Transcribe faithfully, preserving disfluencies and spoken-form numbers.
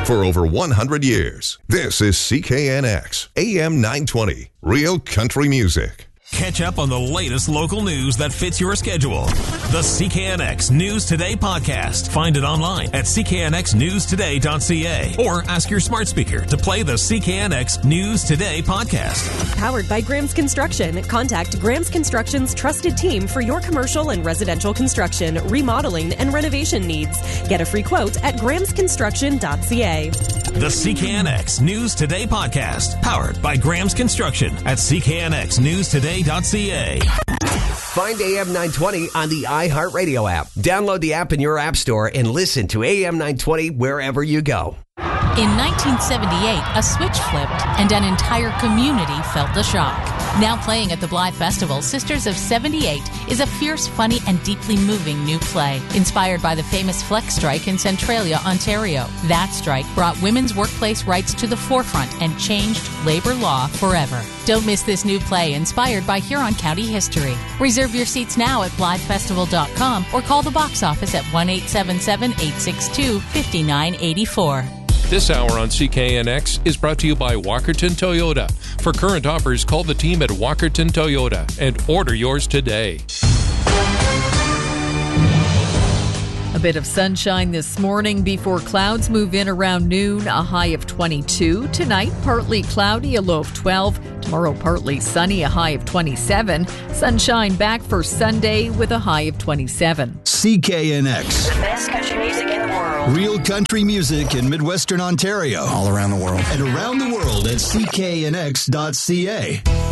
for over one hundred years. This is C K N X, A M nine twenty, Real Country Music. Catch up on the latest local news that fits your schedule. The C K N X News Today podcast. Find it online at c k n x news today dot c a or ask your smart speaker to play the C K N X News Today podcast. Powered by Graham's Construction. Contact Graham's Construction's trusted team for your commercial and residential construction, remodeling, and renovation needs. Get a free quote at grahams construction dot c a. The C K N X News Today podcast. Powered by Graham's Construction at c k n x news today dot c a. Find A M nine twenty on the iHeartRadio app. Download the app in your app store and listen to A M nine twenty wherever you go. In nineteen seventy-eight, a switch flipped and an entire community felt the shock. Now playing at the Blythe Festival, Sisters of seventy-eight is a fierce, funny, and deeply moving new play inspired by the famous Flex Strike in Centralia, Ontario. That strike brought women's workplace rights to the forefront and changed labor law forever. Don't miss this new play inspired by Huron County history. Reserve your seats now at blythe festival dot com or call the box office at one eight seven seven, eight six two, five nine eight four. This hour on C K N X is brought to you by Walkerton Toyota. For current offers, call the team at Walkerton Toyota and order yours today. A bit of sunshine this morning before clouds move in around noon, a high of twenty-two. Tonight, partly cloudy, a low of twelve. Tomorrow, partly sunny, a high of twenty-seven. Sunshine back for Sunday with a high of twenty-seven. C K N X. The best country music in the world. Real country music in Midwestern Ontario. All around the world. And around the world at c k n x dot c a.